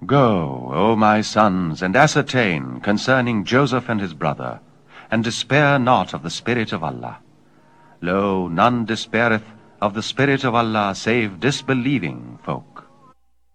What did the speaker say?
Go, O my sons, and ascertain concerning Joseph and his brother, and despair not of the Spirit of Allah. Lo, none despaireth of the Spirit of Allah save disbelieving folk.